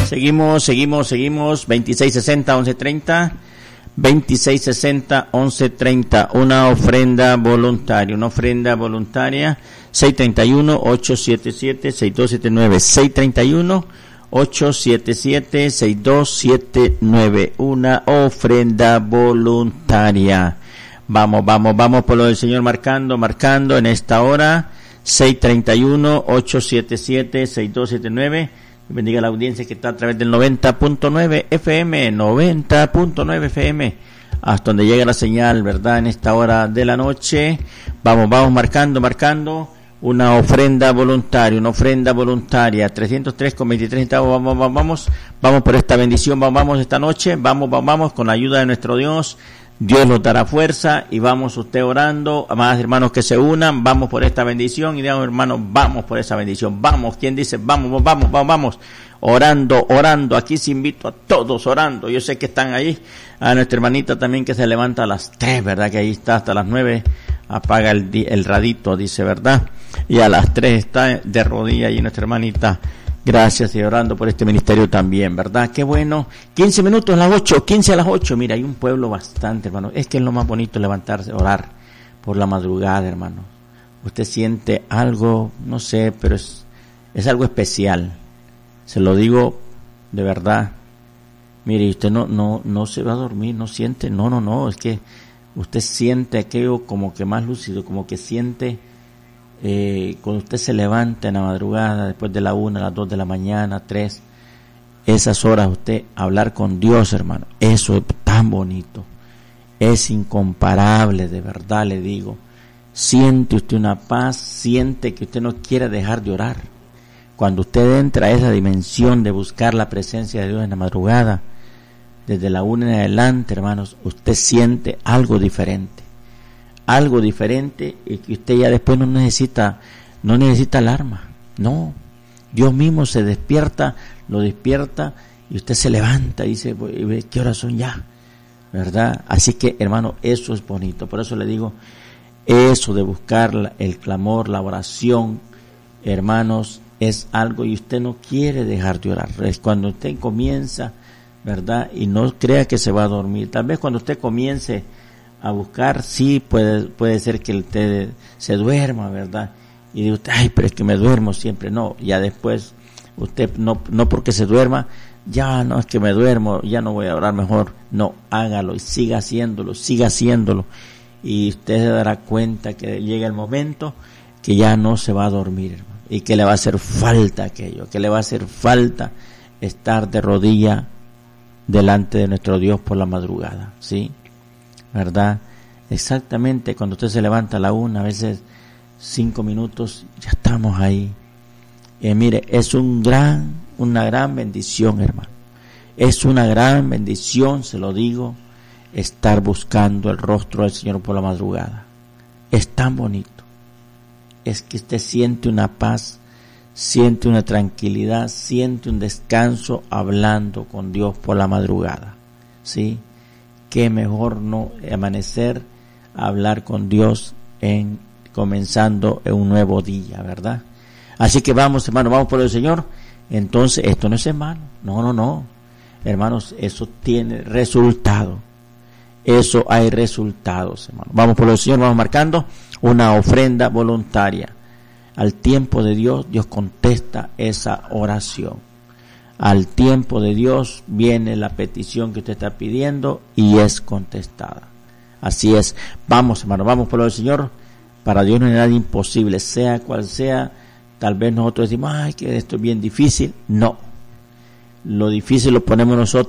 Seguimos, 2660-1130, 2660-1130, una ofrenda voluntaria, 631-877-6279, 631-877-6279, una ofrenda voluntaria. Vamos por lo del Señor marcando en esta hora, 631-877-6279. Bendiga la audiencia que está a través del 90.9 FM, hasta donde llega la señal, ¿verdad? En esta hora de la noche. Vamos marcando una ofrenda voluntaria, 303,23 centavos. Vamos por esta bendición, vamos esta noche, vamos con la ayuda de nuestro Dios. Dios nos dará fuerza y vamos usted orando, amados hermanos que se unan, vamos por esta bendición y digamos hermanos, vamos por esa bendición, vamos, ¿quién dice? Vamos, orando, aquí se invito a todos orando, yo sé que están ahí, a nuestra hermanita también que se levanta a las 3, ¿verdad? Que ahí está hasta las 9, apaga el radito, dice, ¿verdad? Y a las 3 está de rodillas y nuestra hermanita. Gracias y orando por este ministerio también, ¿verdad? Qué bueno. 15 minutos a las 8, 15 a las 8. Mira, hay un pueblo bastante, hermano. Es que es lo más bonito levantarse, orar por la madrugada, hermano. Usted siente algo, no sé, pero es algo especial. Se lo digo de verdad. Mire, usted no se va a dormir, no siente, no. Es que usted siente aquello como que más lúcido, como que siente... cuando usted se levanta en la madrugada, después de la 1, a las 2 de la mañana, 3, esas horas usted hablar con Dios, hermano, eso es tan bonito, es incomparable, de verdad le digo. Siente usted una paz, siente que usted no quiere dejar de orar. Cuando usted entra a esa dimensión de buscar la presencia de Dios en la madrugada, desde la 1 en adelante, hermanos, usted siente algo diferente y que usted ya después no necesita alarma, no, Dios mismo se despierta, lo despierta y usted se levanta y dice, ¿qué horas son ya? ¿Verdad? Así que, hermano, eso es bonito, por eso le digo, eso de buscar el clamor, la oración, hermanos, es algo y usted no quiere dejar de orar. Es cuando usted comienza, ¿verdad? Y no crea que se va a dormir, tal vez cuando usted comience a buscar, sí, puede ser que usted se duerma, ¿verdad? Y dice usted, pero es que me duermo siempre. No, ya después, usted no porque se duerma, ya no es que me duermo, ya no voy a orar mejor. No, hágalo y siga haciéndolo. Y usted se dará cuenta que llega el momento que ya no se va a dormir, hermano, y que le va a hacer falta aquello, que le va a hacer falta estar de rodilla delante de nuestro Dios por la madrugada, ¿sí? ¿Verdad? Exactamente, cuando usted se levanta a la 1, a veces 5 minutos, ya estamos ahí. Mire, es una gran bendición, hermano. Es una gran bendición, se lo digo, estar buscando el rostro del Señor por la madrugada. Es tan bonito. Es que usted siente una paz, siente una tranquilidad, siente un descanso hablando con Dios por la madrugada, ¿sí? Qué mejor no amanecer a hablar con Dios comenzando en un nuevo día, ¿verdad? Así que vamos, hermano, vamos por el Señor. Entonces, esto no es hermano, no, hermanos, eso tiene resultado. Eso hay resultados, hermano. Vamos por el Señor, vamos marcando una ofrenda voluntaria. Al tiempo de Dios, Dios contesta esa oración. Al tiempo de Dios viene la petición que usted está pidiendo y es contestada. Así es. Vamos, hermano, vamos por lo del Señor. Para Dios no hay nada imposible, sea cual sea. Tal vez nosotros decimos, que esto es bien difícil. No. Lo difícil lo ponemos nosotros